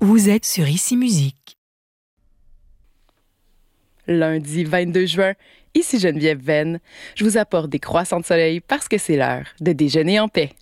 Vous êtes sur Ici Musique. Lundi 22 juin, ici Geneviève Venn. Je vous apporte des croissants de soleil parce que c'est l'heure de déjeuner en paix.